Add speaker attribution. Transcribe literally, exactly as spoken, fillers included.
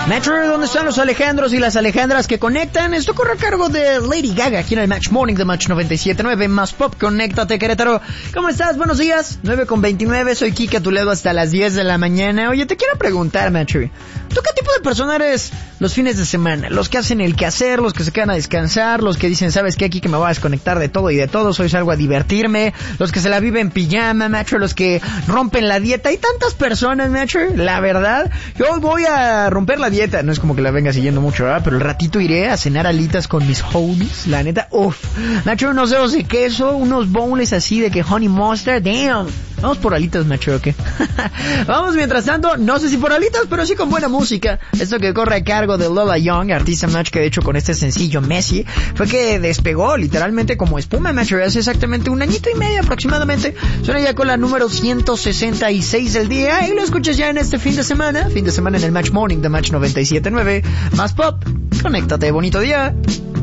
Speaker 1: Metro, ¿dónde están los Alejandros y las Alejandras que conectan? Esto corre a cargo de Lady Gaga aquí en el Match Morning de Match noventa y siete punto nueve. Más Pop, conéctate, Querétaro. ¿Cómo estás? Buenos días. nueve con veintinueve, soy Kike a tu lado hasta las diez de la mañana. Oye, te quiero preguntar, Metro, ¿tú qué tipo de persona eres los fines de semana? Los que hacen el quehacer, los que se quedan a descansar, los que dicen, ¿sabes qué? Aquí que me voy a desconectar de todo y de todos, hoy salgo a divertirme, los que se la viven en pijama, Metro, los que rompen la dieta. Hay tantas personas, Metro, la verdad. Yo hoy voy a romper la dieta, no es como que la venga siguiendo mucho, ¿verdad? Pero el ratito iré a cenar alitas con mis homies, la neta, uff. Nacho, unos dedos de queso, unos boneless así de que honey mustard, damn. Vamos por alitas, Nacho, ¿o qué? Vamos, mientras tanto, no sé si por alitas, pero sí con buena música. Esto que corre a cargo de Lola Young, artista, Nacho, que de hecho con este sencillo Messi, fue que despegó literalmente como espuma, Nacho, hace exactamente un añito y medio aproximadamente. Suena ya con la número ciento sesenta y seis del día, y lo escuchas ya en este fin de semana, fin de semana en el Match Morning de Match noventa y siete punto nueve. Más Pop, conéctate, bonito día.